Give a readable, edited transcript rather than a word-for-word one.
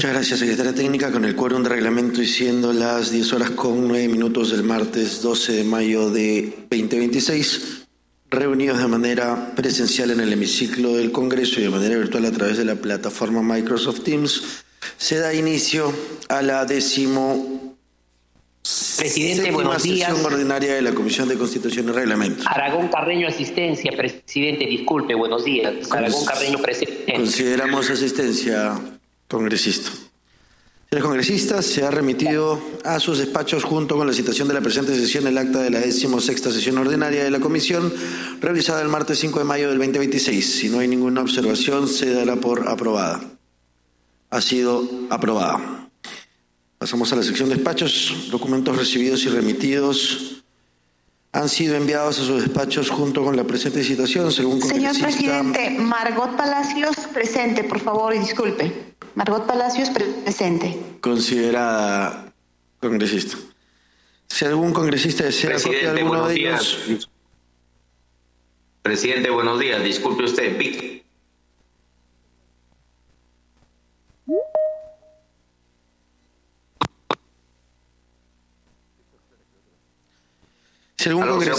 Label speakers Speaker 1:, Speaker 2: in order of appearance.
Speaker 1: Muchas gracias, secretaria técnica. Con el quórum de reglamento y siendo las 10:09 del martes 12 de mayo de 2026, reunidos de manera presencial en el hemiciclo del Congreso y de manera virtual a través de la plataforma Microsoft Teams, se da inicio a la
Speaker 2: Presidente, buenos días.
Speaker 1: sesión ordinaria de la Comisión de Constitución y Reglamento.
Speaker 2: Aragón Carreño, asistencia. Presidente, disculpe, buenos días. Aragón Carreño, presente.
Speaker 1: Consideramos asistencia, congresista. Señores congresistas, se ha remitido a sus despachos junto con la citación de la presente sesión el acta de la 16ª sesión ordinaria de la Comisión, realizada el martes 5 de mayo del 2026. Si no hay ninguna observación, se dará por aprobada. Ha sido aprobada. Pasamos a la sección de despachos. Documentos recibidos y remitidos han sido enviados a sus despachos junto con la presente citación, según
Speaker 3: Señor presidente, Margot Palacios, presente, por favor, y disculpe. Margot Palacios, presente.
Speaker 1: Considerada congresista. Si algún congresista desea copiar alguno de ellos.
Speaker 4: Presidente, buenos días. Disculpe usted, Víctor.
Speaker 1: Si algún congresista